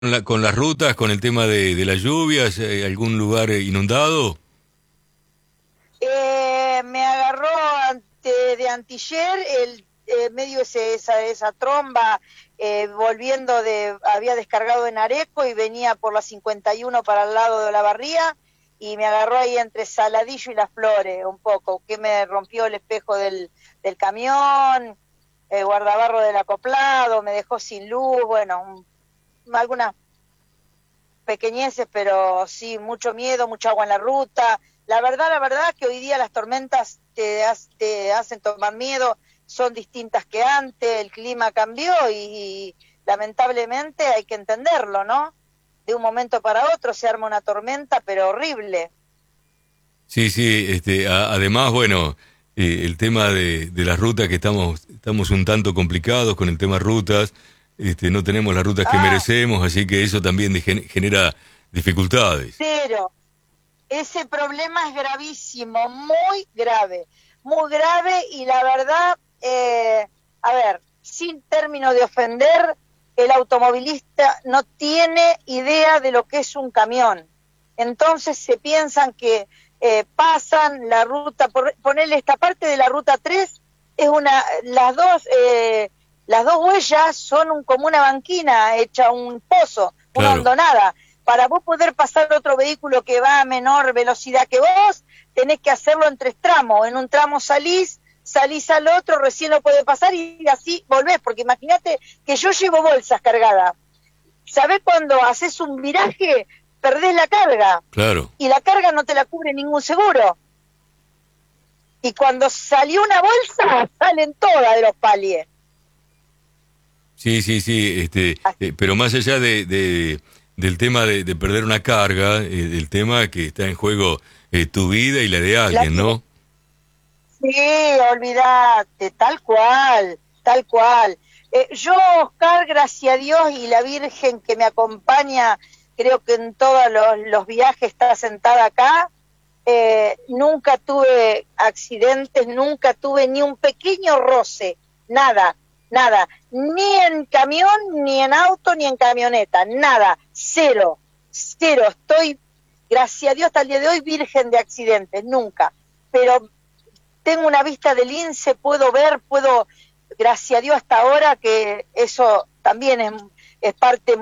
con las rutas, con el tema de las lluvias, algún lugar inundado? Me agarró de antiller el medio esa tromba, volviendo había descargado en Areco y venía por la 51 para el lado de la Barría, y me agarró ahí entre Saladillo y Las Flores un poco, que me rompió el espejo del camión, guardabarro del acoplado, me dejó sin luz, bueno, algunas pequeñeces, pero sí, mucho miedo, mucha agua en la ruta. La verdad que hoy día las tormentas te hacen tomar miedo, son distintas que antes, el clima cambió y lamentablemente hay que entenderlo, ¿no? De un momento para otro se arma una tormenta, pero horrible. Sí, sí, además, bueno, el tema de las rutas que estamos un tanto complicados con el tema rutas, no tenemos las rutas que Ah, merecemos, así que eso también genera dificultades. cero. Ese problema es gravísimo, muy grave y la verdad, a ver, sin término de ofender, el automovilista no tiene idea de lo que es un camión. Entonces se piensan que pasan la ruta, ponerle esta parte de la ruta 3, es las dos huellas son como una banquina hecha un pozo, una Claro, hondonada. Para vos poder pasar otro vehículo que va a menor velocidad que vos, tenés que hacerlo en tres tramos. En un tramo salís al otro, recién lo podés pasar y así volvés, porque imagínate que yo llevo bolsas cargadas. ¿Sabés cuando haces un viraje, perdés la carga? claro. Y la carga no te la cubre ningún seguro. Y cuando salió una bolsa, salen todas de los palies. Sí, sí, sí, pero más allá del tema de perder una carga, el tema que está en juego tu vida y la de La alguien, vida. ¿no? Sí, olvídate, tal cual, tal cual. Yo, Oscar, gracias a Dios y la Virgen que me acompaña, creo que en todos los viajes está sentada acá, nunca tuve accidentes, nunca tuve ni un pequeño roce, nada, nada, ni en camión, ni en auto, ni en camioneta, nada, cero, cero. Estoy, gracias a Dios, hasta el día de hoy, virgen de accidentes, nunca. Pero tengo una vista del lince, gracias a Dios hasta ahora, que eso también es parte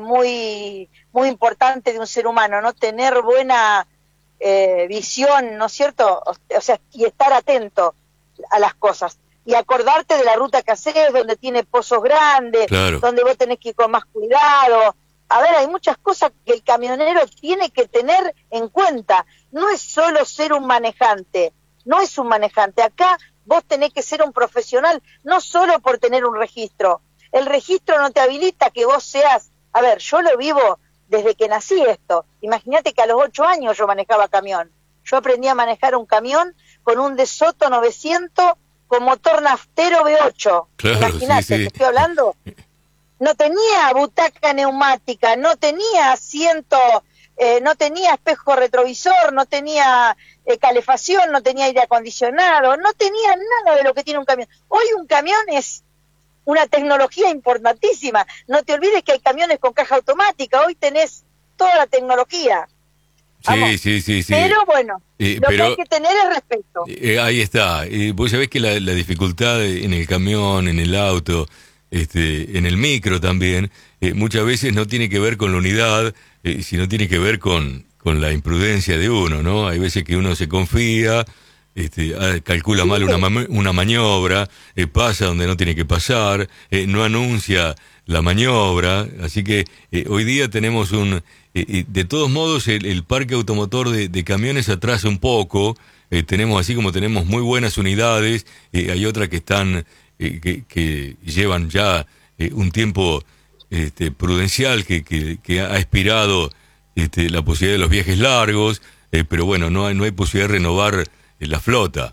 muy importante de un ser humano, ¿no? Tener buena visión, ¿no es cierto? O sea, y estar atento a las cosas. Y acordarte de la ruta que haces, donde tiene pozos grandes, Claro. donde vos tenés que ir con más cuidado. A ver, hay muchas cosas que el camionero tiene que tener en cuenta. No es solo ser un manejante, no es un manejante. Acá vos tenés que ser un profesional, no solo por tener un registro. El registro no te habilita que vos seas... A ver, yo lo vivo desde que nací esto. Imagínate que a los 8 años yo manejaba camión. Yo aprendí a manejar un camión con un De Soto 900 con motor naftero V8. Claro, sí, Imagínate, te sí. estoy hablando. No tenía butaca neumática, no tenía asiento, no tenía espejo retrovisor, no tenía calefacción, no tenía aire acondicionado, no tenía nada de lo que tiene un camión. Hoy un camión es una tecnología importantísima. No te olvides que hay camiones con caja automática, hoy tenés toda la tecnología. Sí, Vamos. sí, sí, sí. Pero bueno, lo que hay Pero que tener es respeto. ahí está. Vos sabés que la dificultad en el camión, en el auto, en el micro también, muchas veces no tiene que ver con la unidad, sino tiene que ver con la imprudencia de uno, ¿no? Hay veces que uno se confía, calcula Sí, mal una maniobra, pasa donde no tiene que pasar, no anuncia la maniobra, así que hoy día tenemos de todos modos el parque automotor de camiones atrasa un poco, tenemos así como tenemos muy buenas unidades, hay otras que están, que llevan ya un tiempo prudencial que ha expirado la posibilidad de los viajes largos, pero bueno, no hay posibilidad de renovar la flota.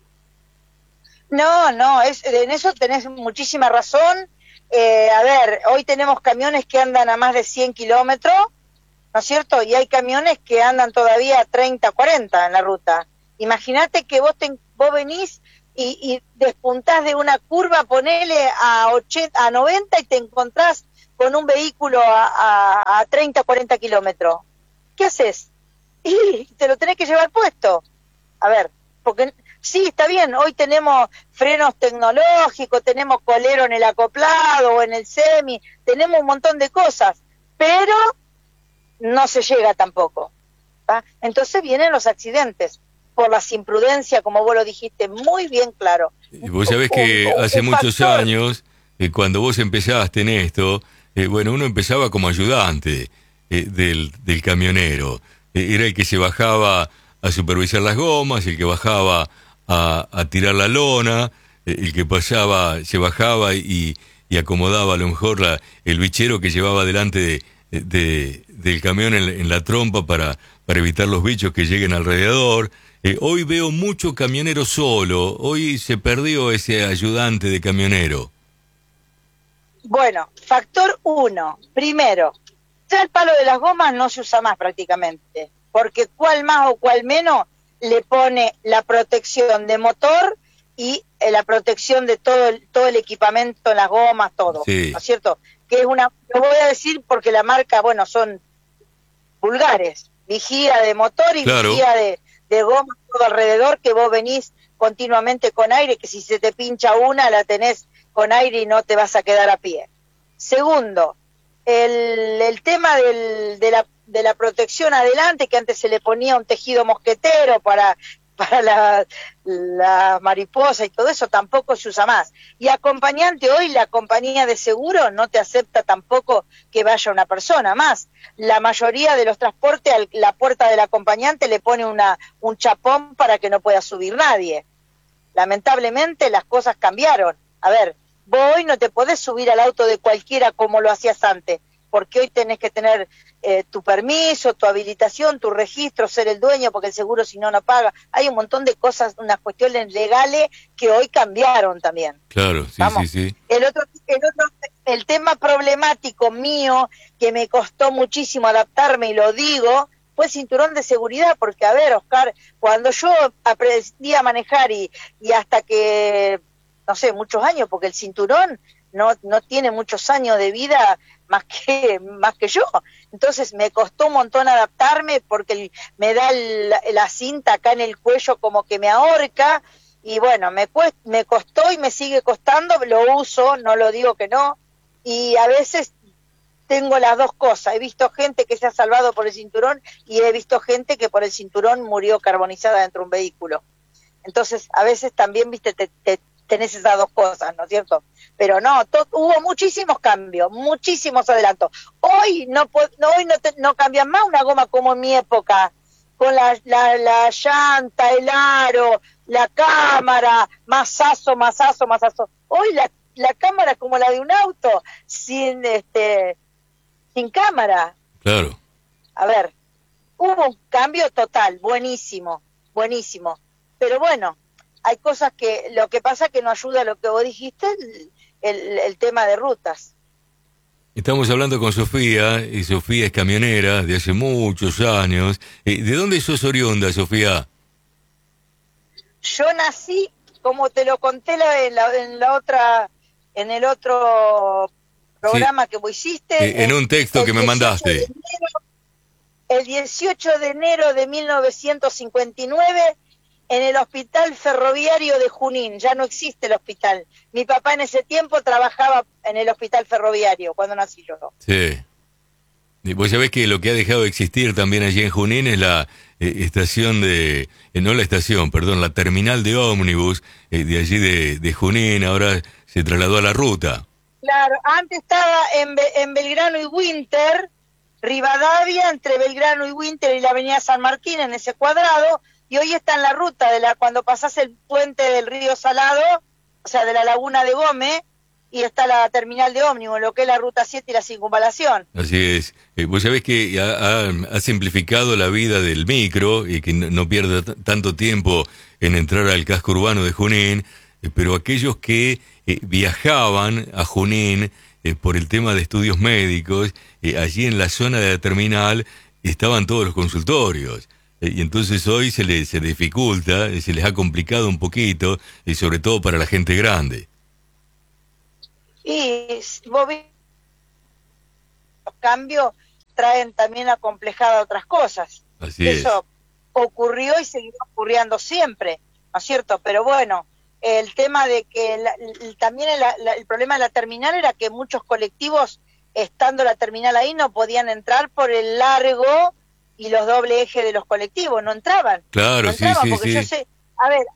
no, no, en eso tenés muchísima razón. A ver, hoy tenemos camiones que andan a más de 100 kilómetros, ¿no es cierto? Y hay camiones que andan todavía a 30, 40 en la ruta. Imagínate que vos venís y despuntás de una curva, ponele a 80, a 90 y te encontrás con un vehículo a 30, 40 kilómetros. ¿Qué haces? Y te lo tenés que llevar puesto. A ver, porque sí, está bien, hoy tenemos frenos tecnológicos, tenemos colero en el acoplado o en el semi, tenemos un montón de cosas, pero no se llega tampoco. ¿Va? Entonces vienen los accidentes por las imprudencias, como vos lo dijiste muy bien claro. Y vos sabés que hace muchos años, cuando vos empezaste en esto, bueno, uno empezaba como ayudante del camionero. Era el que se bajaba a supervisar las gomas, el que bajaba a tirar la lona, el que se bajaba y acomodaba a lo mejor el bichero que llevaba delante del camión en la trompa para evitar los bichos que lleguen alrededor. Hoy veo mucho camionero solo, hoy se perdió ese ayudante de camionero. Bueno, factor 1, primero, ya el palo de las gomas no se usa más prácticamente, porque cuál más o cuál menos le pone la protección de motor y la protección de todo el equipamiento, las gomas, todo, sí. ¿No es cierto? Que es lo voy a decir porque la marca, bueno, son vulgares, vigía de motor y claro. Vigía de gomas todo alrededor, que vos venís continuamente con aire, que si se te pincha una, la tenés con aire y no te vas a quedar a pie. Segundo, el tema de la protección adelante, que antes se le ponía un tejido mosquetero para la mariposa y todo eso, tampoco se usa más. Y acompañante, hoy la compañía de seguro no te acepta tampoco que vaya una persona más. La mayoría de los transportes, a la puerta del acompañante le pone un chapón para que no pueda subir nadie. Lamentablemente las cosas cambiaron. A ver, vos hoy no te podés subir al auto de cualquiera como lo hacías antes, porque hoy tenés que tener tu permiso, tu habilitación, tu registro, ser el dueño, porque el seguro si no, no paga. Hay un montón de cosas, unas cuestiones legales que hoy cambiaron también. Claro, sí, Vamos. sí. El tema problemático mío, que me costó muchísimo adaptarme, y lo digo, fue el cinturón de seguridad, porque, a ver, Oscar, cuando yo aprendí a manejar y hasta que, no sé, muchos años, porque el cinturón no tiene muchos años de vida más que yo. Entonces me costó un montón adaptarme, porque me da la cinta acá en el cuello como que me ahorca, y bueno, me costó y me sigue costando, lo uso, no lo digo que no, y a veces tengo las dos cosas. He visto gente que se ha salvado por el cinturón y he visto gente que por el cinturón murió carbonizada dentro de un vehículo. Entonces, a veces también, viste, tenés esas dos cosas, ¿no es cierto? Pero no, hubo muchísimos cambios, muchísimos adelantos. Hoy no cambian más una goma como en mi época, con la llanta, el aro, la cámara, masazo. Hoy la cámara es como la de un auto, sin cámara. Claro. A ver, hubo un cambio total, buenísimo. Pero bueno, hay cosas lo que pasa que no ayuda a lo que vos dijiste, el tema de rutas. Estamos hablando con Sofía, y Sofía es camionera de hace muchos años. ¿De dónde sos oriunda, Sofía? Yo nací, como te lo conté en el otro programa, sí, que vos hiciste. En un texto que me mandaste. El 18 de enero de 1959, en el Hospital Ferroviario de Junín. Ya no existe el hospital. Mi papá en ese tiempo trabajaba en el Hospital Ferroviario, cuando nací yo. Sí. Y vos sabés que lo que ha dejado de existir también allí en Junín es la estación la terminal de ómnibus de allí de Junín. Ahora se trasladó a la ruta. Claro, antes estaba en Belgrano y Winter, Rivadavia, entre Belgrano y Winter y la avenida San Martín, en ese cuadrado, y hoy está en la ruta cuando pasás el puente del río Salado, o sea, de la laguna de Gómez, y está la terminal de ómnibus, lo que es la ruta 7 y la circunvalación. Así es. Vos sabés que ha simplificado la vida del micro, y que no pierda tanto tiempo en entrar al casco urbano de Junín, pero aquellos que viajaban a Junín por el tema de estudios médicos, allí en la zona de la terminal estaban todos los consultorios. Y entonces hoy se les dificulta, se les ha complicado un poquito, y sobre todo para la gente grande. Y vos cambios traen también acomplejada otras cosas. Así Eso ocurrió y seguirá ocurriendo siempre, ¿no es cierto? Pero bueno, el tema de que también el problema de la terminal era que muchos colectivos, estando la terminal ahí, no podían entrar por el largo y los doble ejes de los colectivos, no entraban. Claro, No entraban porque sí. yo sé, a ver,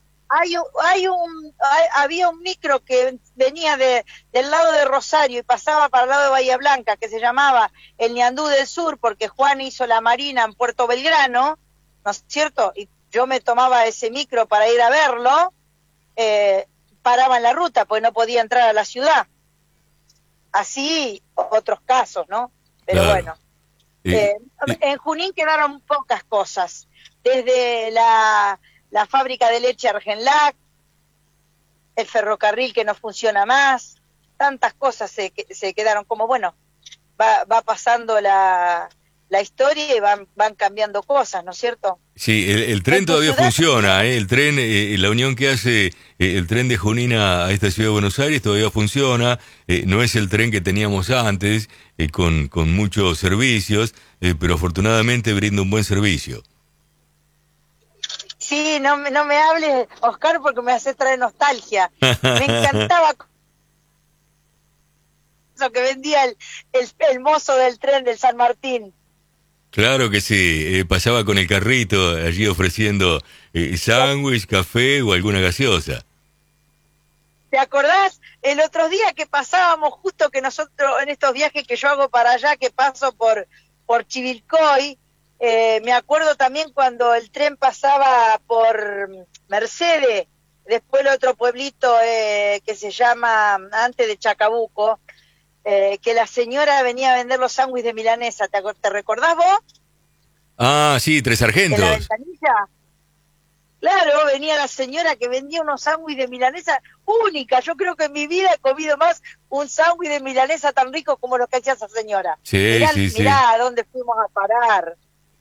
había un micro que venía del lado de Rosario y pasaba para el lado de Bahía Blanca, que se llamaba el Ñandú del Sur, porque Juan hizo la marina en Puerto Belgrano, ¿no es cierto? Y yo me tomaba ese micro para ir a verlo, paraba en la ruta, pues no podía entrar a la ciudad. Así otros casos, ¿no? Pero claro. bueno. En Junín quedaron pocas cosas, desde la fábrica de leche Argenlac, el ferrocarril que no funciona más, tantas cosas se quedaron, como bueno, va pasando la historia y van cambiando cosas, ¿no es cierto? Sí, el tren todavía funciona, el tren, la unión que hace el tren de Junín a esta ciudad de Buenos Aires todavía funciona, no es el tren que teníamos antes, con muchos servicios, pero afortunadamente brinda un buen servicio. Sí, no me hables, Oscar, porque me hace traer nostalgia. Me encantaba lo que vendía el mozo del tren del San Martín. Claro que sí, pasaba con el carrito allí ofreciendo sándwich, café o alguna gaseosa. ¿Te acordás? El otro día que pasábamos, justo que nosotros, en estos viajes que yo hago para allá, que paso por Chivilcoy, me acuerdo también cuando el tren pasaba por Mercedes, después el otro pueblito que se llama, antes de Chacabuco, que la señora venía a vender los sándwiches de milanesa. ¿Te recordás vos? Ah, sí, Tres Sargentos. En la ventanilla. Claro, venía la señora que vendía unos sándwiches de milanesa única. Yo creo que en mi vida he comido más un sándwich de milanesa tan rico como lo que hacía esa señora. Sí, mirá a dónde fuimos a parar.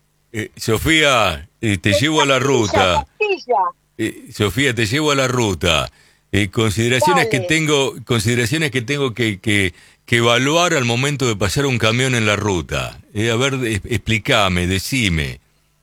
Sofía, te llevo a la ruta. Sofía, te llevo a la ruta. Consideraciones que tengo que evaluar al momento de pasar un camión en la ruta. A ver, explícame, decime.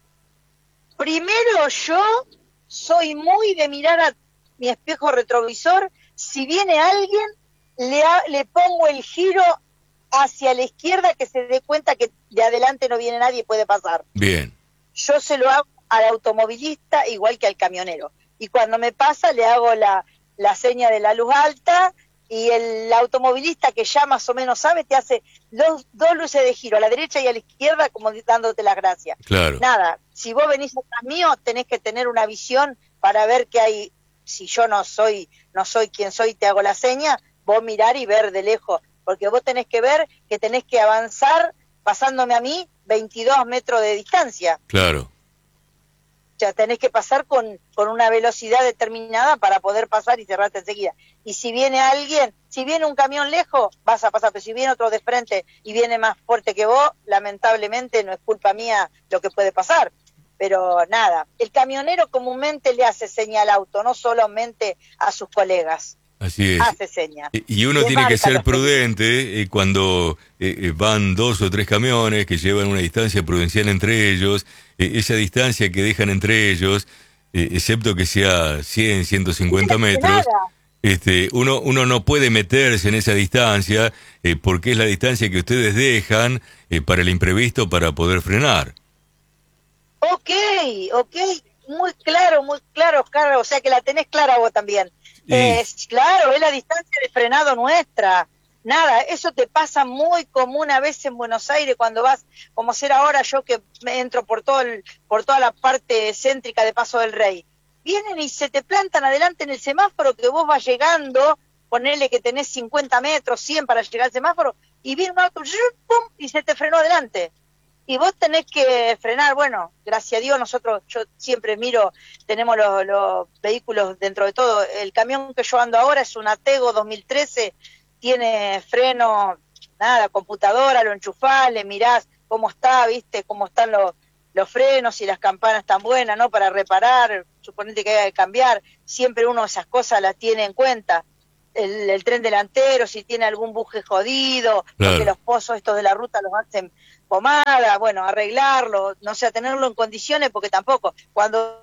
Primero, yo soy muy de mirar a mi espejo retrovisor. Si viene alguien, le pongo el giro hacia la izquierda, que se dé cuenta que de adelante no viene nadie y puede pasar. Bien. Yo se lo hago al automovilista igual que al camionero. Y cuando me pasa, le hago la seña de la luz alta, y el automovilista, que ya más o menos sabe, te hace dos luces de giro, a la derecha y a la izquierda, como dándote las gracias. Claro. Nada, si vos venís atrás mío, tenés que tener una visión para ver qué hay. Si yo no soy quien soy, te hago la seña, vos mirar y ver de lejos, porque vos tenés que ver que tenés que avanzar, pasándome a mí, 22 metros de distancia. Claro. O sea, tenés que pasar con una velocidad determinada para poder pasar y cerrarte enseguida. Y si viene alguien, si viene un camión lejos, vas a pasar, pero si viene otro de frente y viene más fuerte que vos, lamentablemente no es culpa mía lo que puede pasar. Pero nada, el camionero comúnmente le hace seña al auto, no solamente a sus colegas. Así es. Hace seña. Y uno tiene que ser prudente cuando van 2 o 3 camiones que llevan una distancia prudencial entre ellos, esa distancia que dejan entre ellos, excepto que sea 100, 150 metros, uno no puede meterse en esa distancia porque es la distancia que ustedes dejan para el imprevisto, para poder frenar. Ok, muy claro, Oscar, o sea que la tenés clara vos también. Claro, es la distancia de frenado nuestra. Nada, eso te pasa muy común a veces en Buenos Aires cuando vas, como ser ahora yo que me entro por toda la parte céntrica de Paso del Rey. Vienen y se te plantan adelante en el semáforo que vos vas llegando, ponele que tenés 50 metros, 100 para llegar al semáforo, y viene un auto, ¡pum!, y se te frenó adelante. Y vos tenés que frenar. Bueno, gracias a Dios yo siempre miro, tenemos los vehículos dentro de todo. El camión que yo ando ahora es un Atego 2013, tiene freno, nada, computadora, lo enchufás, le mirás cómo está, viste, cómo están los frenos, y las campanas están buenas, ¿no? Para reparar, suponete que haya que cambiar, siempre uno esas cosas las tiene en cuenta. el tren delantero, si tiene algún buje jodido, Claro. porque los pozos estos de la ruta los hacen pomada, bueno, arreglarlo, no sé, tenerlo en condiciones, porque tampoco, cuando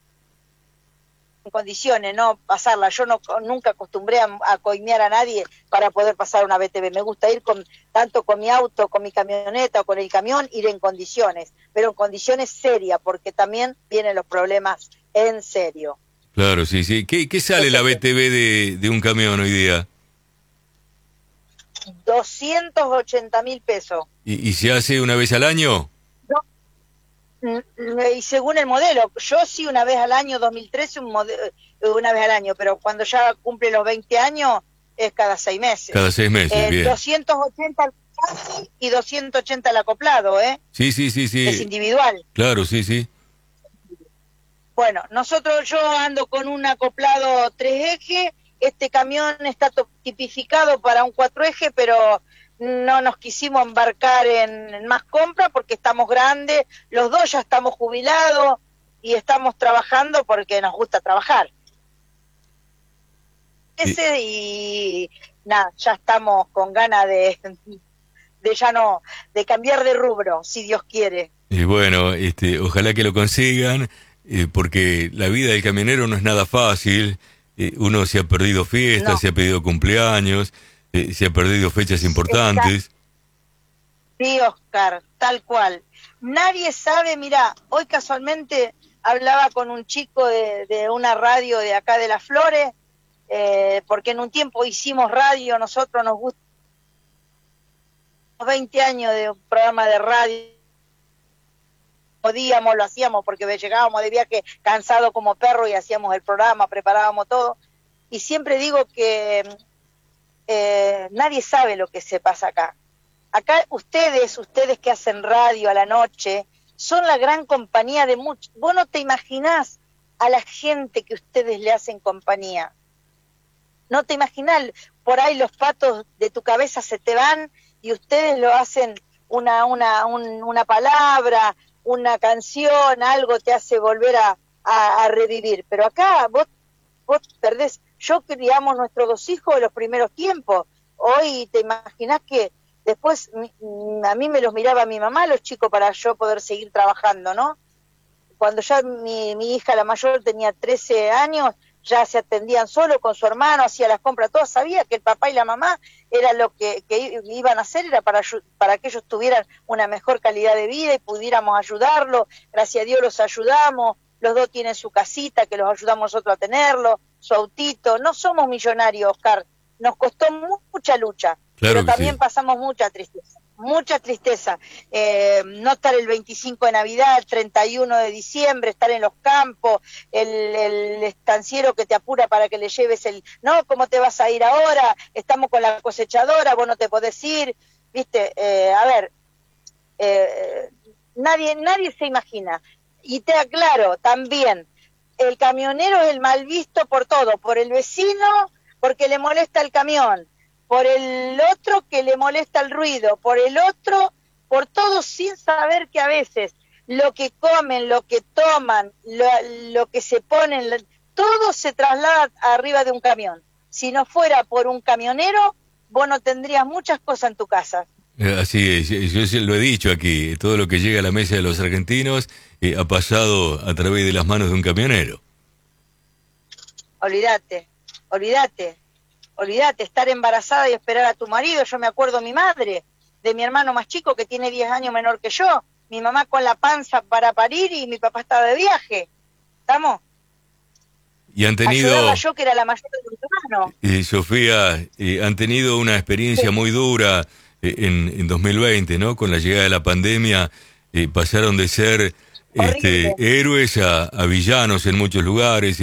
en condiciones, no pasarla, yo nunca acostumbré a coimear a nadie para poder pasar una BTV, me gusta ir tanto con mi auto, con mi camioneta o con el camión, ir en condiciones, pero en condiciones serias, porque también vienen los problemas en serio. Claro, sí, sí. ¿Qué sale la BTV de un camión hoy día? 280.000 pesos. ¿Y se hace una vez al año? Y según el modelo, yo sí una vez al año, 2013, una vez al año, pero cuando ya cumple los 20 años es cada 6 meses. Cada 6 meses, bien. 280 al taxi y 280 al acoplado, ¿eh? Sí, sí, sí, sí. Es individual. Claro, sí, sí. Bueno, yo ando con un acoplado 3 ejes, este camión está tipificado para un 4 ejes, pero no nos quisimos embarcar en más compra porque estamos grandes, los dos ya estamos jubilados y estamos trabajando porque nos gusta trabajar. Y nada, ya estamos con ganas de cambiar de rubro, si Dios quiere. Y bueno, ojalá que lo consigan, porque la vida del camionero no es nada fácil. Uno se ha perdido fiestas, No. se ha perdido cumpleaños, se ha perdido fechas importantes. Sí, Oscar, tal cual. Nadie sabe, mira, hoy casualmente hablaba con un chico de una radio de acá de Las Flores, porque en un tiempo hicimos radio, nosotros nos gusta 20 años de un programa de radio, podíamos, lo hacíamos porque llegábamos de viaje cansados como perros y hacíamos el programa, preparábamos todo, y siempre digo que nadie sabe lo que se pasa acá. Acá ustedes que hacen radio a la noche, son la gran compañía de muchos. Vos no te imaginás a la gente que ustedes le hacen compañía. No te imaginás, por ahí los patos de tu cabeza se te van y ustedes lo hacen una palabra, una canción, algo te hace volver a revivir. Pero acá vos perdés. Yo criamos nuestros 2 hijos en los primeros tiempos. Hoy te imaginás que después a mí me los miraba mi mamá, los chicos, para yo poder seguir trabajando, ¿no? Cuando ya mi hija, la mayor, tenía 13 años, ya se atendían solo con su hermano, hacía las compras, todas sabía que el papá y la mamá era lo que iban a hacer, era para que ellos tuvieran una mejor calidad de vida y pudiéramos ayudarlos. Gracias a Dios los ayudamos, los dos tienen su casita que los ayudamos nosotros a tenerlo, su autito. No somos millonarios, Oscar, nos costó mucha lucha, Claro, pero también sí. pasamos mucha tristeza, no estar el 25 de Navidad, el 31 de diciembre, estar en los campos, el estanciero que te apura para que le lleves no, ¿cómo te vas a ir ahora? Estamos con la cosechadora, vos no te podés ir, viste, nadie se imagina. Y te aclaro también, el camionero es el mal visto por todo, por el vecino, porque le molesta el camión, por el otro que le molesta el ruido, por el otro, por todo, sin saber que a veces lo que comen, lo que toman, lo que se ponen, todo se traslada arriba de un camión. Si no fuera por un camionero, vos no tendrías muchas cosas en tu casa. Así es, yo lo he dicho aquí, todo lo que llega a la mesa de los argentinos ha pasado a través de las manos de un camionero. Olvídate, estar embarazada y esperar a tu marido. Yo me acuerdo mi madre, de mi hermano más chico que tiene 10 años menor que yo, mi mamá con la panza para parir y mi papá estaba de viaje. ¿Estamos? Y han tenido, ayudaba yo que era la mayor de mi hermano. Sofía, han tenido una experiencia muy dura en 2020, ¿no? Con la llegada de la pandemia, pasaron de ser héroes a villanos en muchos lugares y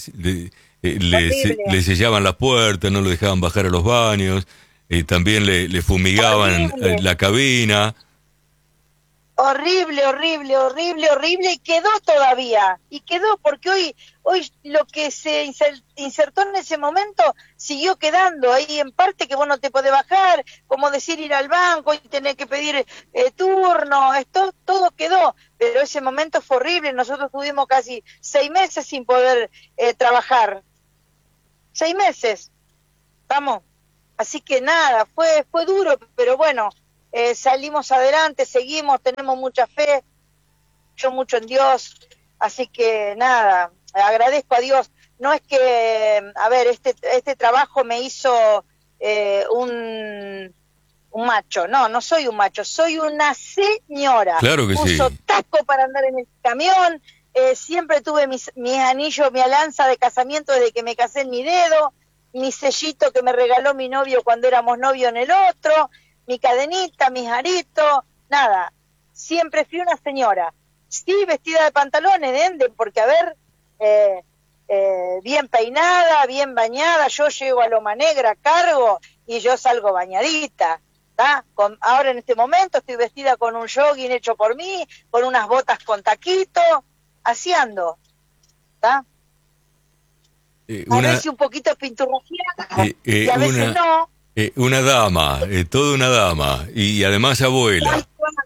les sellaban las puertas, no lo dejaban bajar a los baños, también le fumigaban la cabina. Horrible, y quedó todavía, porque hoy lo que se insertó en ese momento siguió quedando ahí en parte, que vos no te podés bajar, como decir ir al banco y tener que pedir turno, todo quedó, pero ese momento fue horrible. Nosotros tuvimos casi 6 meses sin poder trabajar, 6 meses, ¿Estamos? Así que nada, fue duro, pero bueno, salimos adelante, seguimos, tenemos mucha fe, yo mucho en Dios, así que nada, agradezco a Dios. No es que, a ver, este trabajo me hizo un macho, no soy un macho, soy una señora. Claro que Uso sí. taco para andar en el camión, siempre tuve mis anillos, mi alanza de casamiento desde que me casé en mi dedo, mi sellito que me regaló mi novio cuando éramos novios en el otro, mi cadenita, mis aritos, nada, siempre fui una señora. Sí, vestida de pantalones, porque a ver, bien peinada, bien bañada, yo llego a Loma Negra, cargo y yo salgo bañadita. Ahora en este momento estoy vestida con un jogging hecho por mí, con unas botas con taquito, así ando. A veces un poquito pinturrojeada y a veces no. Una dama, toda una dama, y además abuela.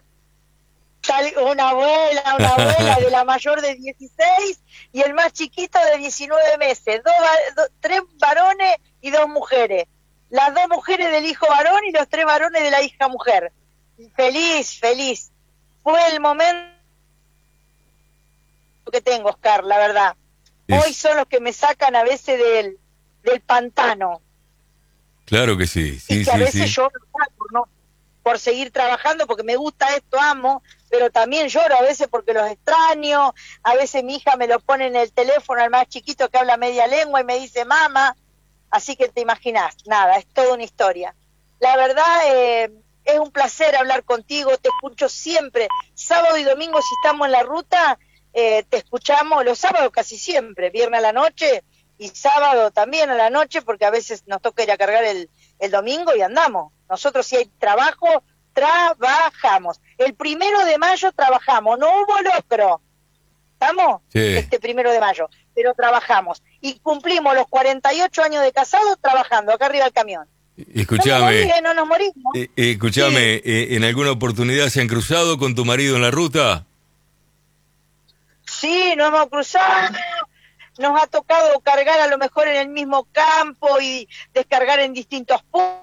Una abuela de la mayor de 16 y el más chiquito de 19 meses, tres varones y dos mujeres. Las dos mujeres del hijo varón y los tres varones de la hija mujer. Feliz, feliz. Fue el momento que tengo, Oscar, la verdad. Hoy son los que me sacan a veces del pantano. Claro que sí, sí, y que a veces lloro por seguir trabajando, porque me gusta esto, amo, pero también lloro a veces porque los extraño. A veces mi hija me lo pone en el teléfono al más chiquito que habla media lengua y me dice mamá. Así que te imaginás, nada, es toda una historia. La verdad, es un placer hablar contigo, te escucho siempre. Sábado y domingo, si estamos en la ruta, te escuchamos los sábados casi siempre, viernes a la noche y sábado también a la noche, porque a veces nos toca ir a cargar el domingo y andamos. Nosotros si hay trabajo, trabajamos. El 1 de mayo trabajamos, no hubo locro. ¿Estamos? Sí. Este 1 de mayo, pero trabajamos. Y cumplimos los 48 años de casados trabajando acá arriba del camión. Escuchame. No nos morimos. Escuchame, sí. ¿En alguna oportunidad se han cruzado con tu marido en la ruta? Sí, nos hemos cruzado. Nos ha tocado cargar a lo mejor en el mismo campo y descargar en distintos puntos.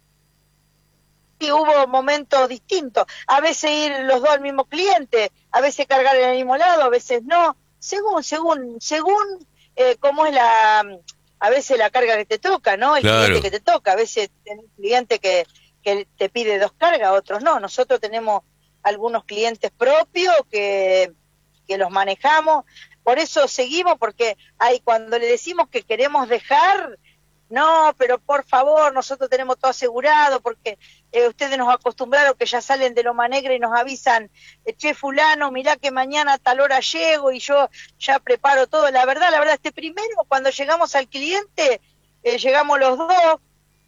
Y hubo momentos distintos. A veces ir los dos al mismo cliente, a veces cargar en el mismo lado, a veces no. Según cómo es a veces la carga que te toca, ¿no? El cliente que te toca. A veces tenés un cliente que te pide 2 cargas, otros no. Nosotros tenemos algunos clientes propios que los manejamos. Por eso seguimos, porque cuando le decimos que queremos dejar, no, pero por favor, nosotros tenemos todo asegurado, porque ustedes nos acostumbraron que ya salen de Loma Negra y nos avisan, che, fulano, mirá que mañana a tal hora llego y yo ya preparo todo. La verdad, primero, cuando llegamos al cliente, llegamos los dos,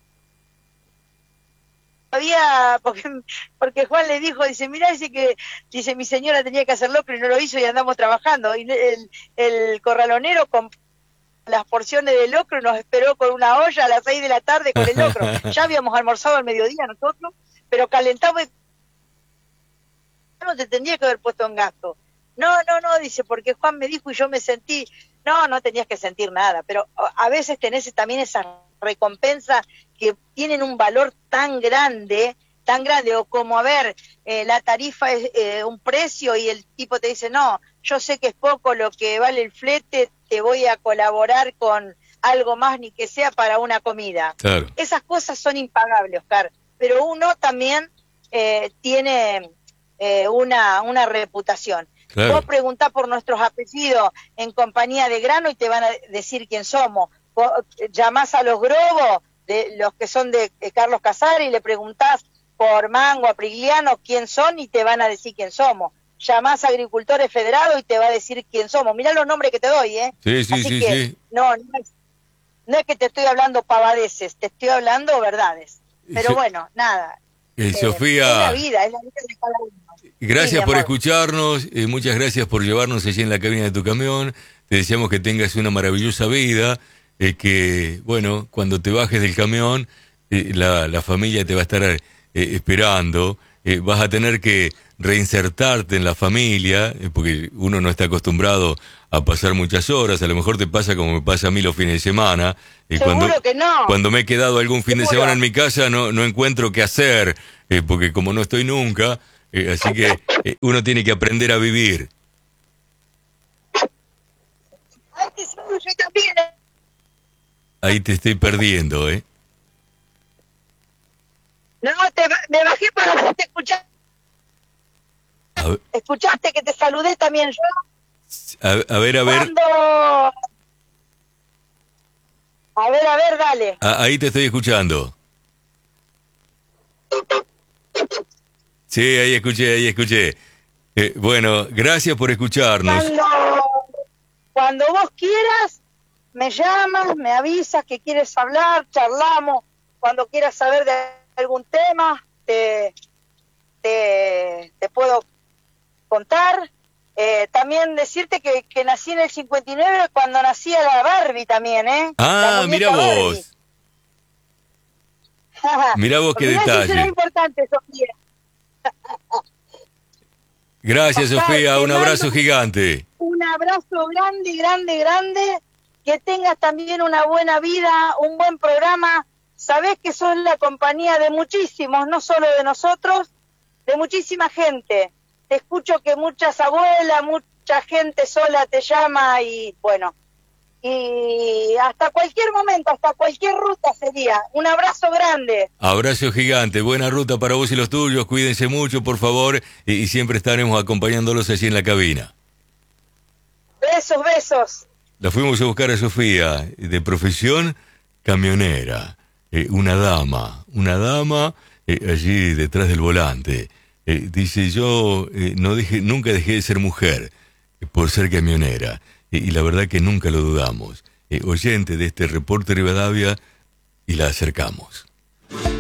porque Juan le dijo, dice, mirá, dice mi señora tenía que hacer locro y no lo hizo y andamos trabajando. Y el corralonero con las porciones de locro nos esperó con una olla a las 6 de la tarde con el locro. Ya habíamos almorzado al mediodía nosotros, pero calentamos y no te tendría que haber puesto en gasto. No, dice, porque Juan me dijo y yo me sentí, no tenías que sentir nada, pero a veces tenés también esas recompensas que tienen un valor tan grande, o como, a ver, la tarifa es un precio y el tipo te dice, no, yo sé que es poco lo que vale el flete, te voy a colaborar con algo más, ni que sea para una comida. Claro. Esas cosas son impagables, Oscar, pero uno también tiene una reputación. Claro. Vos preguntás por nuestros apellidos en Compañía de Grano y te van a decir quién somos. Vos llamás a los Grobos, de los que son de Carlos Casares, y le preguntás por Mango, Aprigliano, quién son y te van a decir quién somos. Llamás a Agricultores Federados y te va a decir quién somos. Mirá los nombres que te doy, ¿eh? Sí. No es que te estoy hablando pavadeces, te estoy hablando verdades. Pero bueno, nada. Sofía, es la vida de cada uno. Gracias sí, por amor. escucharnos, muchas gracias por llevarnos allí en la cabina de tu camión. Te deseamos que tengas una maravillosa vida, que, bueno, cuando te bajes del camión, la familia te va a estar esperando, vas a tener que reinsertarte en la familia, porque uno no está acostumbrado a pasar muchas horas. A lo mejor te pasa como me pasa a mí los fines de semana. Seguro que no. Cuando me he quedado algún fin de Seguro. semana en mi casa no encuentro qué hacer, porque como no estoy nunca, así que uno tiene que aprender a vivir. Ay, que seguro, yo también. Ahí te estoy perdiendo, ¿eh? No, me bajé para hacerte escuchar. A ver, Escuchaste que te saludé también yo. a ver. Cuando... A ver, dale. Ahí te estoy escuchando. Sí, ahí escuché. Bueno, gracias por escucharnos. Cuando vos quieras, me llamas, me avisas que quieres hablar, charlamos. Cuando quieras saber de algún tema, te puedo contar. También decirte que nací en el 59 cuando nacía la Barbie también, ¿eh? Ah, mira vos. Mirá vos qué detalle. Eso es importante, Sofía. Gracias, Sofía. Un abrazo gigante. Un abrazo grande. Que tengas también una buena vida, un buen programa. Sabés que sos la compañía de muchísimos, no solo de nosotros, de muchísima gente. Te escucho que muchas abuelas, mucha gente sola te llama y bueno, y hasta cualquier momento, hasta cualquier ruta sería. Un abrazo grande. Abrazo gigante, buena ruta para vos y los tuyos, cuídense mucho, por favor, y siempre estaremos acompañándolos allí en la cabina. Besos. La fuimos a buscar a Sofía, de profesión camionera, una dama allí detrás del volante. Dice, yo nunca dejé de ser mujer por ser camionera, y la verdad que nunca lo dudamos. Oyente de este Reporte Rivadavia, y la acercamos.